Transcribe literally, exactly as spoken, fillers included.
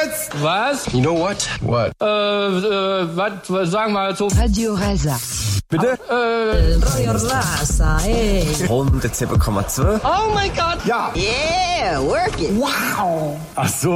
jetzt? Was? You know what? What? Äh, äh, was, sagen wir mal so. Radio Rasa. Bitte? Äh, Radio Rasa, ey. hundertsieben Komma zwei. oh mein Gott! Ja. Yeah, work it. Ach so.